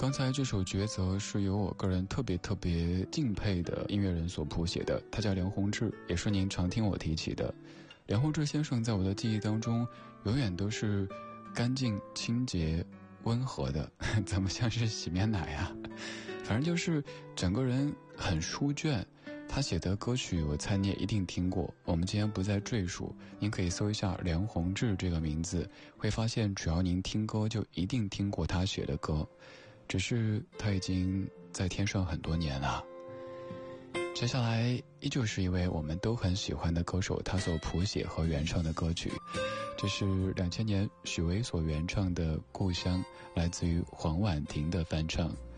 刚才这首抉择是由我个人特别敬佩的音乐人所谱写的，他叫梁鸿志，也是您常听我提起的。梁鸿志先生在我的记忆当中永远都是干净清洁温和的，怎么像是洗面奶啊，反正就是整个人很书卷。他写的歌曲我猜你也一定听过，我们今天不再赘述，您可以搜一下梁鸿志这个名字，会发现只要您听歌就一定听过他写的歌，只是他已经在天上很多年了。接下来依旧是一位我们都很喜欢的歌手，他所谱写和原唱的歌曲，这是2000年许巍所原唱的《故乡》，来自于黄婉婷的翻唱。